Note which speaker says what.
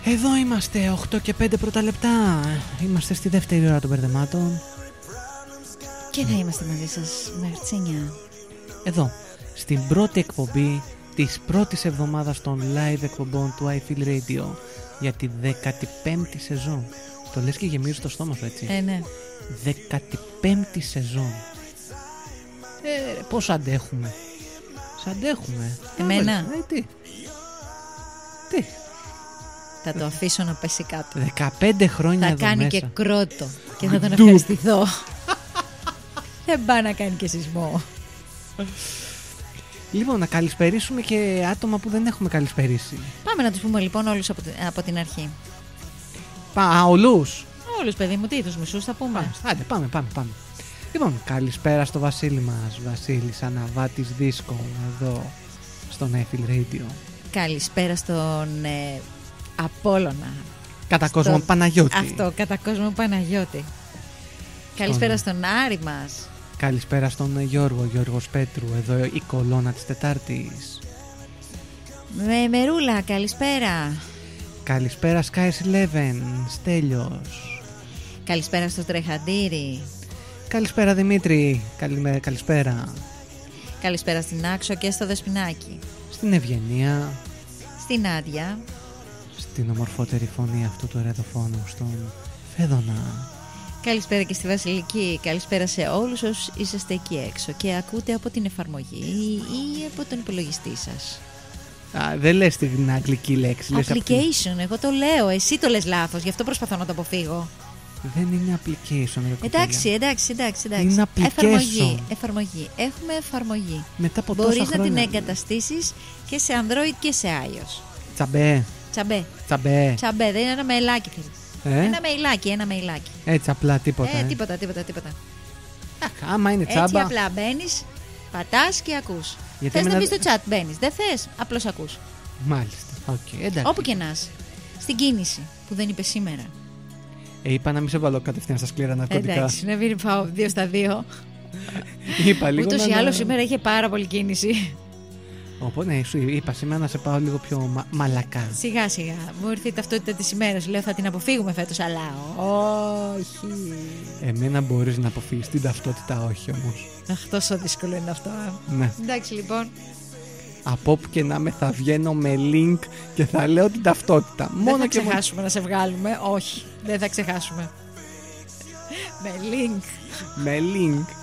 Speaker 1: Εδώ είμαστε, 8 και 5 πρώτα λεπτά. Είμαστε στη δεύτερη ώρα των μπερδεμάτων.
Speaker 2: Και θα είμαστε μαζί σας μέχρι τις 9.
Speaker 1: Εδώ, στην πρώτη εκπομπή της πρώτης εβδομάδας των live εκπομπών του I Feel Radio για τη 15η σεζόν. Το λες και γεμίζει το στόμα σου, έτσι.
Speaker 2: Ναι.
Speaker 1: 15η σεζόν. Πώς αντέχουμε. Σ' αντέχουμε.
Speaker 2: Εμένα.
Speaker 1: Τι.
Speaker 2: Θα το αφήσω να πέσει κάτω.
Speaker 1: 15 χρόνια
Speaker 2: θα
Speaker 1: εδώ
Speaker 2: κάνει
Speaker 1: μέσα.
Speaker 2: και κρότο και θα τον ευχαριστηθώ. Δεν πάει να κάνει και σεισμό.
Speaker 1: Λοιπόν, να καλησπερίσουμε και άτομα που δεν έχουμε καλησπερίσει.
Speaker 2: Πάμε να τους πούμε λοιπόν όλους από την αρχή.
Speaker 1: Όλους.
Speaker 2: Όλους, παιδί μου, τι, τους μισούς θα πούμε.
Speaker 1: Άντε, πάμε. Λοιπόν, καλησπέρα στο Βασίλη μας, Βασίλης Αναβάτης Δίσκο, εδώ στον I Feel Radio.
Speaker 2: Καλησπέρα στον Απόλλωνα.
Speaker 1: Κατά κόσμο Παναγιώτη.
Speaker 2: Αυτό, κατά κόσμο Παναγιώτη. Καλησπέρα στον Άρη μας.
Speaker 1: Καλησπέρα στον Γιώργος Πέτρου, εδώ η κολόνα της Τετάρτης.
Speaker 2: Με Μερούλα, καλησπέρα.
Speaker 1: Καλησπέρα Skies 11, Στέλιος.
Speaker 2: Καλησπέρα στο Τρεχαντήρι.
Speaker 1: Καλησπέρα Δημήτρη, καλησπέρα.
Speaker 2: Καλησπέρα στην Άξο και στο Δεσποινάκι.
Speaker 1: Στην Ευγενία.
Speaker 2: Στην Άντια.
Speaker 1: Στην ομορφότερη φωνή αυτού του ρεδοφόνου, στον Φέδωνα.
Speaker 2: Καλησπέρα και στη Βασιλική. Καλησπέρα σε όλους όσους είσαστε εκεί έξω και ακούτε από την εφαρμογή ή από τον υπολογιστή σας.
Speaker 1: Δεν λες την αγγλική λέξη.
Speaker 2: Application, εγώ το λέω. Εσύ το λες λάθος, γι' αυτό προσπαθώ να το αποφύγω.
Speaker 1: Δεν είναι application.
Speaker 2: Εντάξει.
Speaker 1: Είναι application.
Speaker 2: Εφαρμογή. Έχουμε εφαρμογή.
Speaker 1: Μετά από τόσα
Speaker 2: μπορείς
Speaker 1: χρόνια.
Speaker 2: να την εγκαταστήσεις και σε Android και σε iOS.
Speaker 1: Τσαμπέ.
Speaker 2: Δεν είναι ένα μεϊλάκι, φίλε. Ένα μεϊλάκι.
Speaker 1: Έτσι απλά, τίποτα.
Speaker 2: Τίποτα.
Speaker 1: Άμα είναι τσάμπα.
Speaker 2: Έτσι απλά μπαίνεις, πατάς και ακούς. Θες να μπεις στο chat, μπαίνεις. Δεν θες, απλώς ακούς.
Speaker 1: Μάλιστα. Okay,
Speaker 2: όπου και να είσαι. Στην κίνηση που δεν είπε σήμερα.
Speaker 1: Είπα να μην σε βάλω κατευθείαν στα σκληρά ναρκωτικά.
Speaker 2: Εντάξει, να μην πάω 2 στα 2.
Speaker 1: Είπα λίγο.
Speaker 2: Ούτως ή άλλως σήμερα είχε πάρα πολύ κίνηση.
Speaker 1: Οπότε ναι, σου είπα σήμερα να σε πάω λίγο πιο μαλακά.
Speaker 2: Σιγά. Μου ήρθε η ταυτότητα της ημέρας. Λέω θα την αποφύγουμε φέτος, αλλά όχι.
Speaker 1: Εμένα μπορείς να αποφύγεις την ταυτότητα, όχι όμως.
Speaker 2: Αχ, τόσο δύσκολο είναι αυτό.
Speaker 1: Ναι.
Speaker 2: Εντάξει λοιπόν.
Speaker 1: Από όπου και να είμαι θα βγαίνω με link και θα λέω την ταυτότητα.
Speaker 2: Δεν θα ξεχάσουμε να σε βγάλουμε. Όχι, δεν θα ξεχάσουμε. Με link.